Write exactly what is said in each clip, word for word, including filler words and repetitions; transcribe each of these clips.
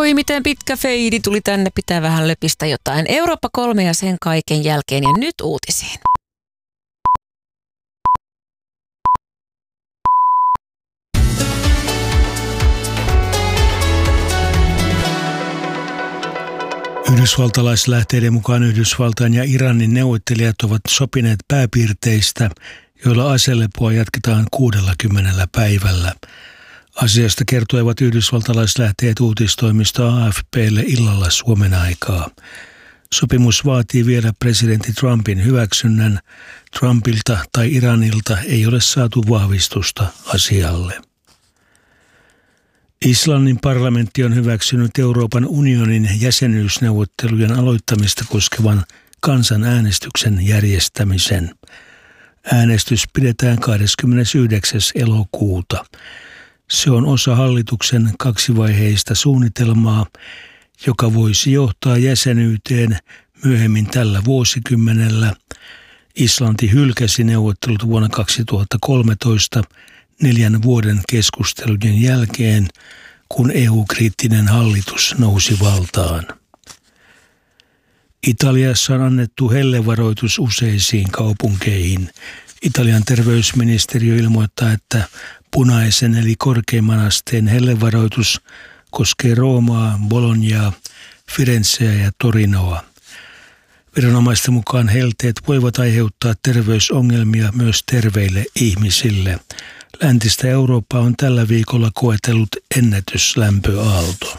Oi, miten pitkä feidi tuli tänne, pitää vähän löpistä jotain. Eurooppa kolme ja sen kaiken jälkeen ja nyt uutisiin. Yhdysvaltalaislähteiden mukaan Yhdysvaltain ja Iranin neuvottelijat ovat sopineet pääpiirteistä, joilla aselepoa jatketaan kuudellakymmenellä päivällä. Asiasta kertoivat yhdysvaltalaislähteet uutistoimisto A F P:lle illalla Suomen aikaa. Sopimus vaatii vielä presidentti Trumpin hyväksynnän. Trumpilta tai Iranilta ei ole saatu vahvistusta asialle. Islannin parlamentti on hyväksynyt Euroopan unionin jäsenyysneuvottelujen aloittamista koskevan kansanäänestyksen järjestämisen. Äänestys pidetään kahdeskymmenesyhdeksäs elokuuta. Se on osa hallituksen kaksivaiheista suunnitelmaa, joka voisi johtaa jäsenyyteen myöhemmin tällä vuosikymmenellä. Islanti hylkäsi neuvottelut vuonna kaksituhattakolmetoista neljän vuoden keskustelujen jälkeen, kun E U-kriittinen hallitus nousi valtaan. Italiassa on annettu hellevaroitus useisiin kaupunkeihin. Italian terveysministeriö ilmoittaa, että punaisen eli korkeimman asteen hellevaroitus koskee Roomaa, Bolognaa, Firenzeä ja Torinoa. Viranomaisten mukaan helteet voivat aiheuttaa terveysongelmia myös terveille ihmisille. Läntistä Eurooppaa on tällä viikolla koetellut ennätyslämpöaalto.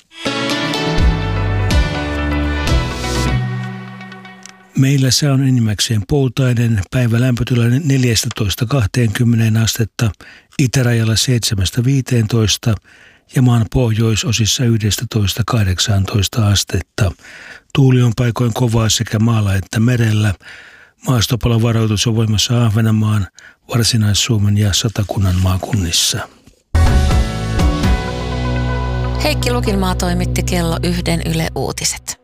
Meillä se on enimmäkseen poutainen, päivä lämpötila neljätoista kaksikymmentä astetta, itärajalla seitsemästä viiteentoista ja maan pohjoisosissa yksitoista kahdeksantoista astetta. Tuuli on paikoin kovaa sekä maalla että merellä. Maastopalovaroitus on voimassa Ahvenanmaan, Varsinais-Suomen ja Satakunnan maakunnissa. Heikki Lukinmaa toimitti kello yhden Yle Uutiset.